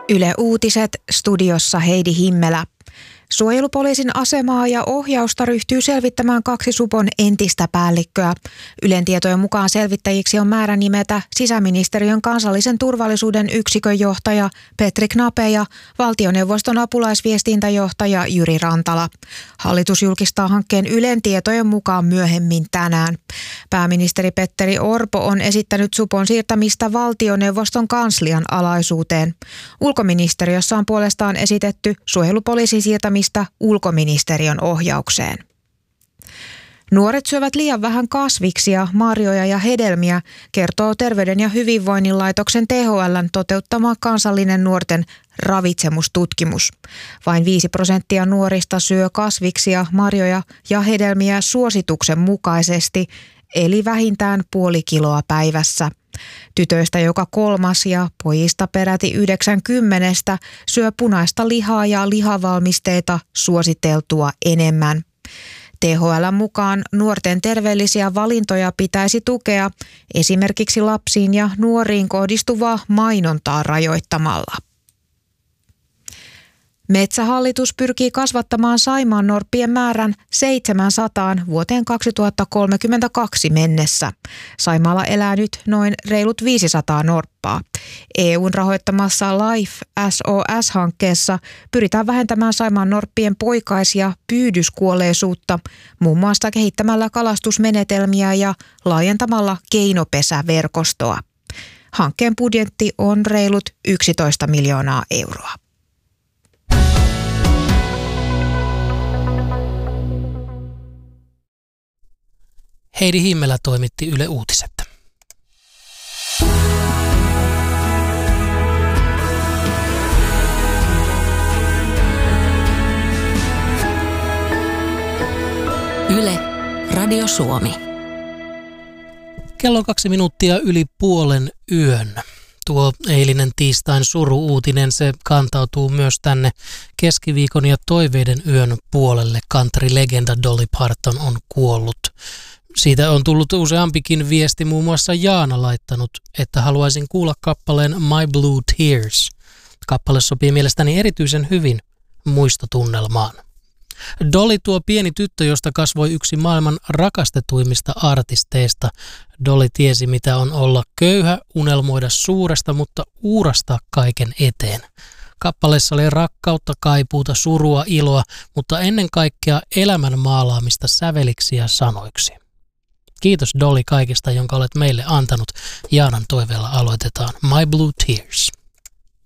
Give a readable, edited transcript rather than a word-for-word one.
Yle Uutiset, studiossa Heidi Himmelä. Suojelupoliisin asemaa ja ohjausta ryhtyy selvittämään 2 supon entistä päällikköä. Ylen tietojen mukaan selvittäjiksi on määrä nimetä sisäministeriön kansallisen turvallisuuden yksikön johtaja Petri Knape ja valtioneuvoston apulaisviestintäjohtaja Jyri Rantala. Hallitus julkistaa hankkeen Ylen tietojen mukaan myöhemmin tänään. Pääministeri Petteri Orpo on esittänyt supon siirtämistä valtioneuvoston kanslian alaisuuteen. Ulkoministeriössä on puolestaan esitetty suojelupoliisin siirtämistä ulkoministeriön ohjaukseen. Nuoret syövät liian vähän kasviksia, marjoja ja hedelmiä, kertoo Terveyden ja hyvinvoinnin laitoksen THL:n toteuttama kansallinen nuorten ravitsemustutkimus. Vain 5% nuorista syö kasviksia, marjoja ja hedelmiä suosituksen mukaisesti, eli vähintään puoli kiloa päivässä. Tytöistä joka 3. ja pojista peräti 90 syö punaista lihaa ja lihavalmisteita suositeltua enemmän. THL:n mukaan nuorten terveellisiä valintoja pitäisi tukea esimerkiksi lapsiin ja nuoriin kohdistuvaa mainontaa rajoittamalla. Metsähallitus pyrkii kasvattamaan saimaannorppien määrän 700 vuoteen 2032 mennessä. Saimaalla elää nyt noin reilut 500 norppaa. EU:n rahoittamassa Life SOS-hankkeessa pyritään vähentämään saimaannorppien poikais- ja pyydyskuolleisuutta muun muassa kehittämällä kalastusmenetelmiä ja laajentamalla keinopesäverkostoa. Hankkeen budjetti on reilut 11 miljoonaa euroa. Heidi Himmelä toimitti Yle Uutiset. Yle, Radio Suomi. Kello on 2 minuuttia yli puolen yön. Tuo eilinen tiistain suru-uutinen, se kantautuu myös tänne keskiviikon ja toiveiden yön puolelle. Country-legenda Dolly Parton on kuollut. Siitä on tullut useampikin viesti, muun muassa Jaana laittanut, että haluaisin kuulla kappaleen My Blue Tears. Kappale sopii mielestäni erityisen hyvin muistotunnelmaan. Dolly, tuo pieni tyttö, josta kasvoi yksi maailman rakastetuimmista artisteista. Dolly tiesi, mitä on olla köyhä, unelmoida suuresta, mutta uurastaa kaiken eteen. Kappaleessa oli rakkautta, kaipuuta, surua, iloa, mutta ennen kaikkea elämän maalaamista säveliksi ja sanoiksi. Kiitos Dolly kaikista, jonka olet meille antanut. Jaanan toiveella aloitetaan My Blue Tears.